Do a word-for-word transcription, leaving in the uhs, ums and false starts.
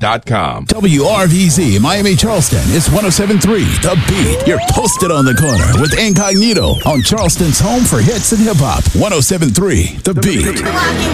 dot com. W R V Z Miami Charleston is one oh seven point three The Beat. You're posted on the corner with Incognito on Charleston's home for hits and hip hop. one oh seven point three The Beat.